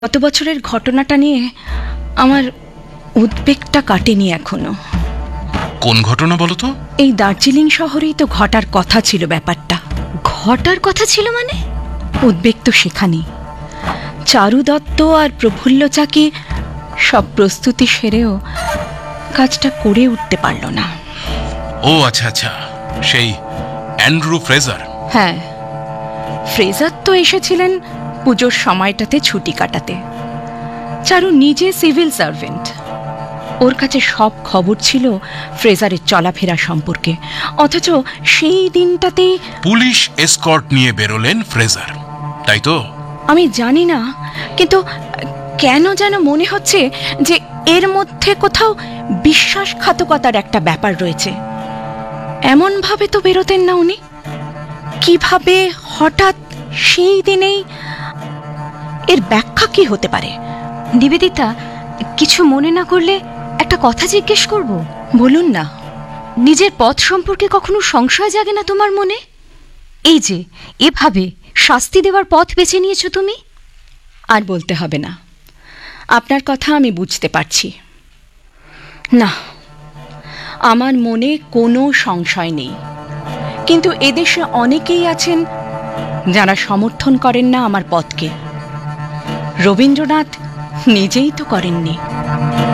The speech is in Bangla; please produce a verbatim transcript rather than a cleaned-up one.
গত বছরের ঘটনাটা নিয়ে আমার উদ্বেগটা কাটেনি এখনো। কোন ঘটনা বলো তো? এই দার্জিলিং শহরেই তো ঘটার কথা ছিল ব্যাপারটা। ঘটার কথা ছিল মানে? উদ্বেগ তো সেখানেই। চারু দত্ত আর প্রফুল্ল চাকি সব প্রস্তুতি সেরেও কাজটা করে উঠতে পারল না। ও আচ্ছা আচ্ছা, সেই অ্যান্ড্রু ফ্রেজার। হ্যাঁ, ফ্রেজার তো এসেছিলেন পুজোর সময়টাতে ছুটি কাটাতে। চারু নিজে সিভিল সার্ভেন্ট, ওর কাছে সব খবর ছিল ফ্রেজারের চলাফেরা সম্পর্কে। অথচ সেই দিনটাতেই পুলিশ এসকর্ট নিয়ে বেরোলেন ফ্রেজার, তাই তো? আমি জানি না, কিন্তু কেন যেন মনে হচ্ছে যে এর মধ্যে কোথাও বিশ্বাসঘাতকতার একটা ব্যাপার রয়েছে। এমনভাবে তো বেরোতেন না উনি। কিভাবে হঠাৎ সেই দিনেই, এর ব্যাখ্যা কি হতে পারে? নিবেদিতা, কিছু মনে না করলে একটা কথা জিজ্ঞেস করব? বলুন না। নিজের পথ সম্পর্কে কখনো সংশয় জাগে না তোমার মনে? এই যে এভাবে শাস্তি দেওয়ার পথ বেছে নিয়েছো তুমি। আর বলতে হবে না, আপনার কথা আমি বুঝতে পারছি। না, আমার মনে কোনো সংশয় নেই। কিন্তু এদেশে অনেকেই আছেন যারা সমর্থন করেন না আমার পথকে। রবীন্দ্রনাথ নিজেই তো করেননি।